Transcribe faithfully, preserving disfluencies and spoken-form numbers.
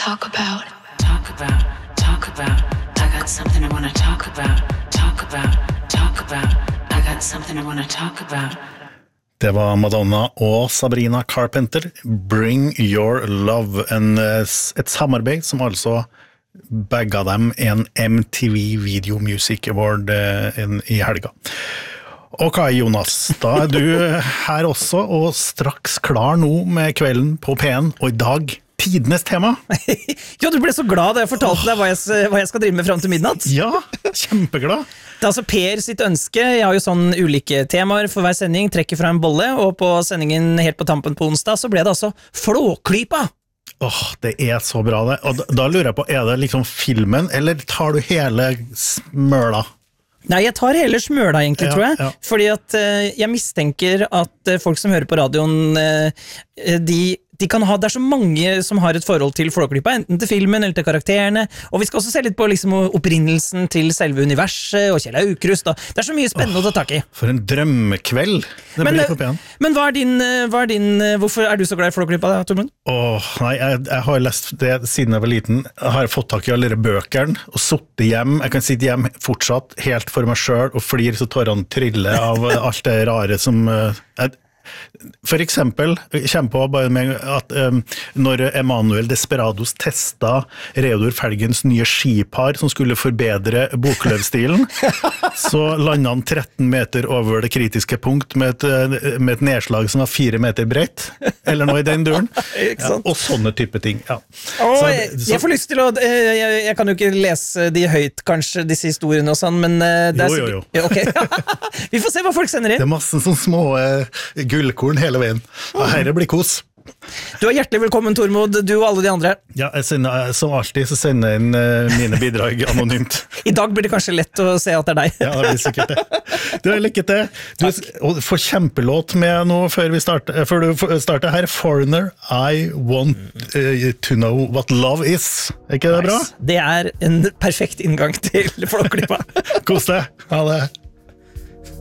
talk about. Talk about, talk about. I got something I wanna talk about. Talk about, talk about. I got something I wanna talk about. Det var Madonna og Sabrina Carpenter, Bring Your Love, en, et samarbeid som altså bagga dem en M T V Video Music Award en, i helga. Ok, Jonas, da er du her også, og straks klar nå med kvelden på P en, og i dag tidenes tema. Ja, du ble så glad da jeg fortalte deg hva jeg, hva jeg skal drive med frem til midnatt. Ja, kjempeglad. Det er altså Per sitt ønske. Jeg har jo sånn ulike temaer for hver sending, trekker fra en bolle, og på sendingen helt på tampen på onsdag så ble det altså Flåklypa. Åh, det er så bra det. Og da, da lurer jeg på, er det liksom filmen, eller tar du hele smøla? Nei, jeg tar hele smøla egentlig, Ja, tror jeg. ja. Fordi at eh, jeg mistenker at eh, folk som hører på radioen, eh, de, de kan ha, det er så mange som har et forhold til Flåklypa, enten til filmen eller til karakterene, og vi skal også se litt på liksom, opprinnelsen til selve universet og Kjell Aukrust. Da. Det er så mye spennende Åh, å ta tak i. For en drømmekveld det men, blir på P en. Men hva er din, hva er din, hvorfor er du så glad i Flåklypa, Tormund? Åh, nei, jeg, jeg har lest det siden jeg var liten. Jeg har fått tak i alle de bøkene, og suttet hjem. Jeg kan sitte hjem fortsatt, helt for meg selv, og flir så tårene triller av alt det rare som... Jeg, For eksempel, jeg kommer på bare med at um, når Emanuel Desperados testa Reodor Felgens nye skipar som skulle forbedre bokløvstilen, så landet han tretten meter over det kritiske punkt med et, med et nedslag som var fire meter bredt, eller noe i den duren. Ja, og sånne type ting. Ja. Åh, så, jeg, så, jeg får lyst til å jeg, jeg kan jo ikke lese de høyt, kanskje, disse historiene og sånn, men det er jo, jo, jo. Okay. Vi får se hva folk sender inn. Det er masse sånne små uh, gullkorn hele veien. Og her blir kos. Du er hjertelig velkommen, Tormod, du og alle de andre. Ja, jeg sender, som alltid så sender jeg inn uh, mine bidrag anonymt. I dag blir det kanskje lett å se at det er deg. Ja, det blir sikkert det. Du er lykke til. Du og får kjempelåt med nå før vi starter, før du starter her. Foreigner, I want uh, to know what love is. Er ikke det bra? Nice. Det er en perfekt inngang til Flåklypa. Kos deg. Ha det.